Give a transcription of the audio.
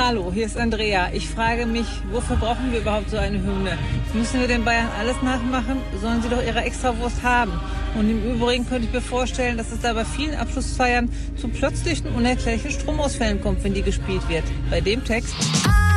Hallo, hier ist Andrea. Ich frage mich, wofür brauchen wir überhaupt so eine Hymne? Müssen wir den Bayern alles nachmachen? Sollen sie doch ihre Extrawurst haben? Und im Übrigen könnte ich mir vorstellen, dass es da bei vielen Abschlussfeiern zu plötzlichen, unerklärlichen Stromausfällen kommt, wenn die gespielt wird. Bei dem Text.